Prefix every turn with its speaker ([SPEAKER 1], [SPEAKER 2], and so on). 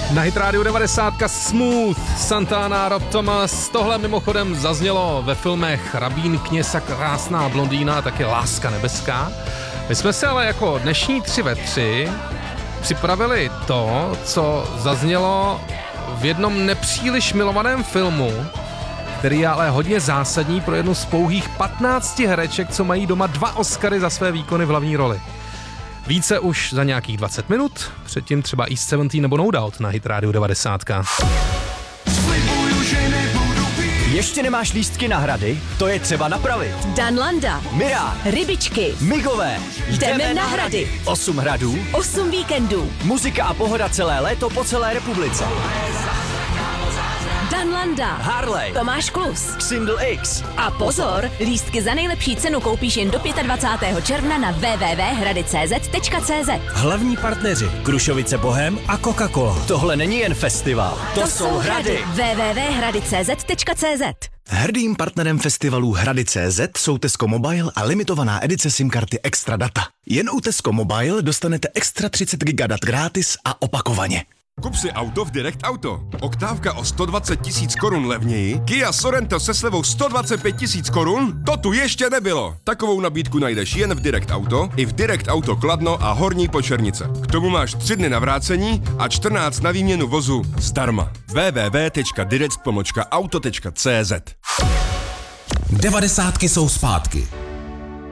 [SPEAKER 1] Na Hit Radio 90 Smooth, Santana, Rob Thomas. Tohle mimochodem zaznělo ve filmech Rabín, kněz a krásná blondýna, taky Láska nebeská. My jsme se ale jako dnešní 3 ve 3 připravili to, co zaznělo v jednom nepříliš milovaném filmu, který je ale hodně zásadní pro jednu z pouhých 15 hereček, co mají doma 2 Oscary za své výkony v hlavní roli. Více už za nějakých 20 minut, předtím třeba East 70 nebo No Doubt na Hit Radio 90.
[SPEAKER 2] Ještě nemáš lístky na Hrady? To je třeba napravit.
[SPEAKER 3] Dan Landa,
[SPEAKER 2] Mirá,
[SPEAKER 3] Rybičky,
[SPEAKER 2] Migové,
[SPEAKER 3] jdeme na Hrady.
[SPEAKER 2] 8 hradů,
[SPEAKER 3] 8 víkendů.
[SPEAKER 2] muzika a pohoda celé léto po celé republice.
[SPEAKER 3] Dan Landa,
[SPEAKER 2] Harley,
[SPEAKER 3] Tomáš Klus.
[SPEAKER 2] Xindl X.
[SPEAKER 3] A pozor, lístky za nejlepší cenu koupíš jen do 25. června na www.hradicz.cz.
[SPEAKER 4] Hlavní partneři Krušovice Bohem a Coca-Cola.
[SPEAKER 2] Tohle není jen festival, to jsou Hrady.
[SPEAKER 3] www.hradicz.cz.
[SPEAKER 5] Hrdým partnerem festivalu Hrady.cz jsou Tesco Mobile a limitovaná edice SIM karty Extra Data. Jen u Tesco Mobile dostanete extra 30 GB dat gratis a opakovaně.
[SPEAKER 6] Kup si auto v Direct Auto. Oktávka o 120 000 korun levněji, Kia Sorento se slevou 125 000 korun? To tu ještě nebylo. Takovou nabídku najdeš jen v Direct Auto, i v Direct Auto Kladno a Horní Počernice. K tomu máš 3 dny na vrácení a 14 na výměnu vozu zdarma. www.direct.auto.cz
[SPEAKER 4] 90 jsou zpátky.